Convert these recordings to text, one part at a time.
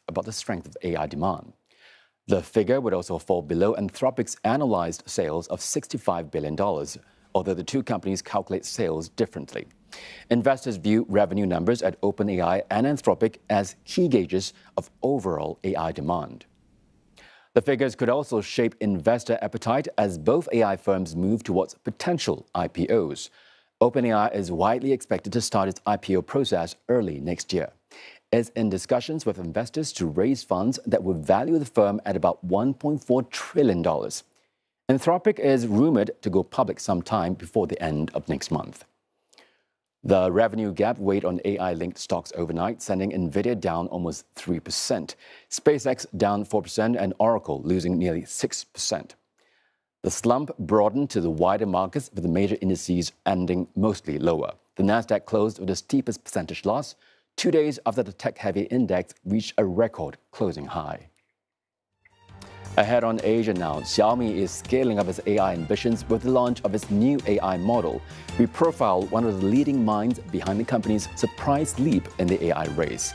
about the strength of AI demand. The figure would also fall below Anthropic's analyzed sales of $65 billion, although the two companies calculate sales differently. Investors view revenue numbers at OpenAI and Anthropic as key gauges of overall AI demand. The figures could also shape investor appetite as both AI firms move towards potential IPOs. OpenAI is widely expected to start its IPO process early next year. It's in discussions with investors to raise funds that would value the firm at about $1.4 trillion. Anthropic is rumored to go public sometime before the end of next month. The revenue gap weighed on AI-linked stocks overnight, sending Nvidia down almost 3%, SpaceX down 4%, and Oracle losing nearly 6%. The slump broadened to the wider markets, with the major indices ending mostly lower. The Nasdaq closed with the steepest percentage loss 2 days after the tech-heavy index reached a record closing high. Ahead on Asia now, Xiaomi is scaling up its AI ambitions with the launch of its new AI model. We profile one of the leading minds behind the company's surprise leap in the AI race.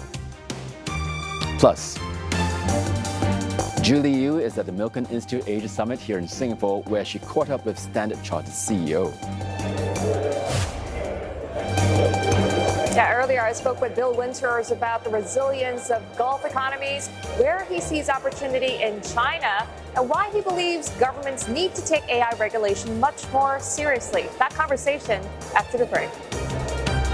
Plus, Julie Yu is at the Milken Institute Asia Summit here in Singapore, where she caught up with Standard Chartered CEO. Yeah, earlier I spoke with Bill Winters about the resilience of Gulf economies, where he sees opportunity in China, and why he believes governments need to take AI regulation much more seriously. That conversation after the break.